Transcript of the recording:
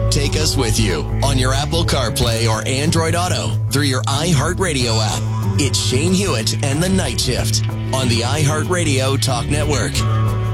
Take us with you on your Apple CarPlay or Android Auto through your iHeartRadio app. It's Shane Hewitt and the Night Shift on the iHeartRadio Talk Network.